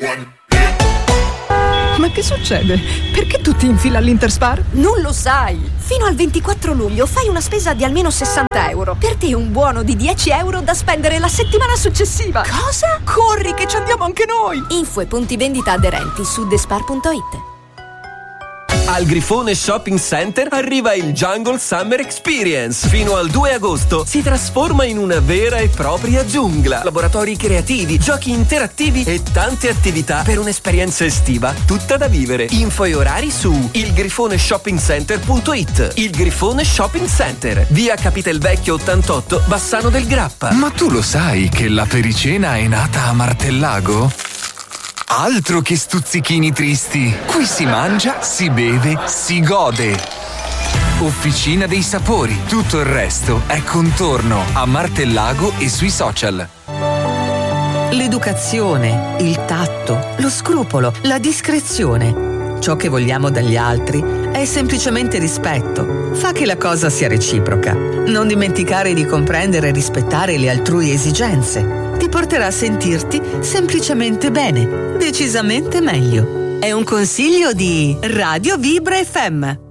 Ma che succede? Perché tutti in fila all'Interspar? Non lo sai! Fino al 24 luglio fai una spesa di almeno 60 euro. Per te un buono di 10 euro da spendere la settimana successiva. Cosa? Corri che ci andiamo anche noi! Info e punti vendita aderenti su despar.it. Al Grifone Shopping Center arriva il Jungle Summer Experience. Fino al 2 agosto si trasforma in una vera e propria giungla. Laboratori creativi, giochi interattivi e tante attività per un'esperienza estiva tutta da vivere. Info e orari su ilgrifoneshoppingcenter.it. Il Grifone Shopping Center, via Capitelvecchio 88, Bassano del Grappa. Ma tu lo sai che la pericena è nata a Martellago? Altro che stuzzichini tristi. Qui si mangia, si beve, si gode. Officina dei sapori. Tutto il resto è contorno a Martellago e sui social. L'educazione, il tatto, lo scrupolo, la discrezione. Ciò che vogliamo dagli altri è semplicemente rispetto. Fa che la cosa sia reciproca. Non dimenticare di comprendere e rispettare le altrui esigenze. Ti porterà a sentirti semplicemente bene, decisamente meglio. È un consiglio di Radio Vibra FM.